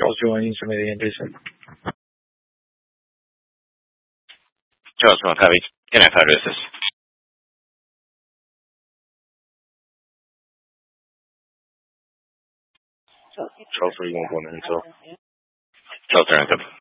Charles, do you want to use some of the Jason? Charles Heavy. NF addresses. Charles 311 until. Charles Arrington.